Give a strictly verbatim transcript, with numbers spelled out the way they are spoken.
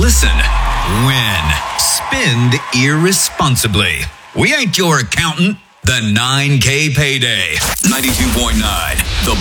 Listen, win, spend irresponsibly. We ain't your accountant. The nine K Payday. ninety-two point nine. The